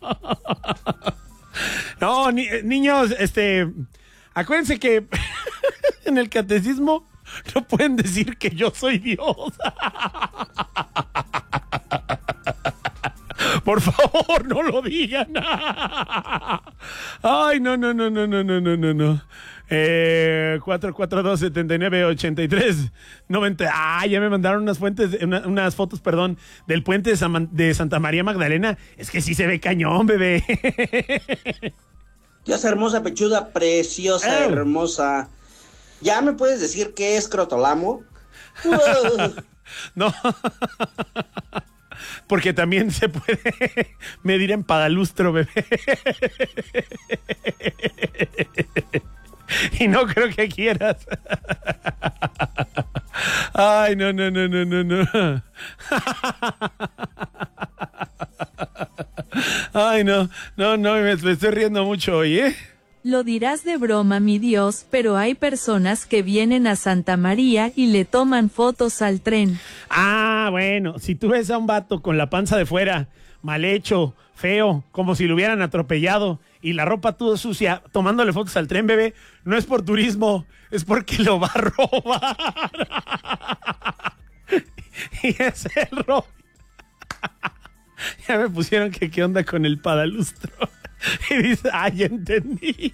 No, niños, acuérdense que en el catecismo no pueden decir que yo soy Dios. Por favor, no lo digan. Ay, no. 442-79-83-90. Ah, ya me mandaron unas fotos, perdón, del puente de Santa María Magdalena. Es que sí se ve cañón, bebé. Dios, hermosa, pechuda, preciosa, hermosa. ¿Ya me puedes decir qué es crotolamo? No. Porque también se puede medir en padalustro, bebé. Y no creo que quieras. Ay, no. Ay, no, me estoy riendo mucho hoy, ¿eh? Lo dirás de broma, mi Dios, pero hay personas que vienen a Santa María y le toman fotos al tren. Ah, bueno, si tú ves a un vato con la panza de fuera, mal hecho, feo, como si lo hubieran atropellado, y la ropa toda sucia, tomándole fotos al tren, bebé, no es por turismo, es porque lo va a robar. Y es el robo. Ya me pusieron que qué onda con el padalustro. Y dice, ya entendí.